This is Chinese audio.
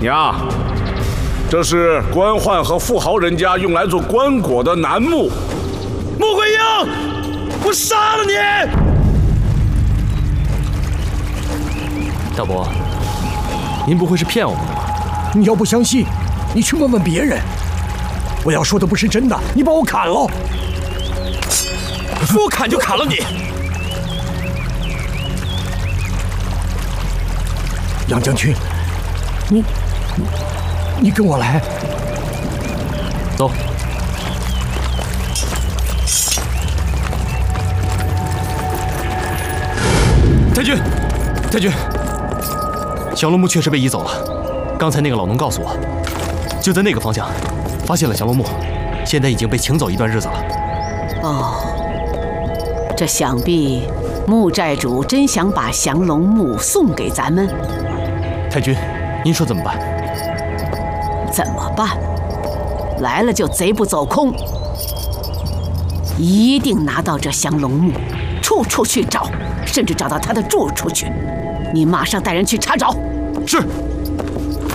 娘，这是官宦和富豪人家用来做棺椁的楠木。穆桂英，我杀了你！ 大伯，您不会是骗我们的吧？ 你要不相信，你去问问别人。我要说的不是真的，你把我砍了。 说砍就砍了你！ 杨将军，你跟我来。 走。太君，降龙木确实被移走了。刚才那个老农告诉我，就在那个方向发现了降龙木，现在已经被请走一段日子了。 哦，这想必穆寨主真想把降龙木送给咱们。 太君，您说怎么办？ 怎么办？来了就贼不走空，一定拿到这降龙木，处处去找，甚至找到他的住处去。你马上带人去查找。 是。